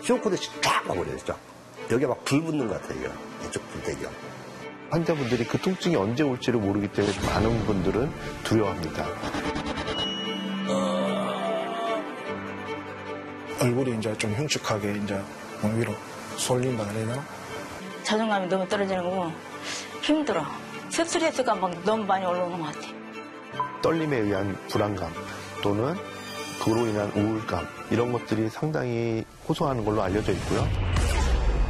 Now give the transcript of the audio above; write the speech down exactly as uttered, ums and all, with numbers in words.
쇼크듯이 쫙 와버려요. 쫙. 여기가 막 불 붙는 것 같아요. 이거. 이쪽 불대기가. 환자분들이 그 통증이 언제 올지를 모르기 때문에 많은 분들은 두려워합니다. 얼굴이 이제 좀 흉측하게 이제 위로 쏠린다 그래야 되나? 자존감이 너무 떨어지는 거고 힘들어. 스트레스가 막 너무 많이 올라오는 것 같아. 떨림에 의한 불안감 또는 그로 인한 우울감 이런 것들이 상당히 호소하는 걸로 알려져 있고요.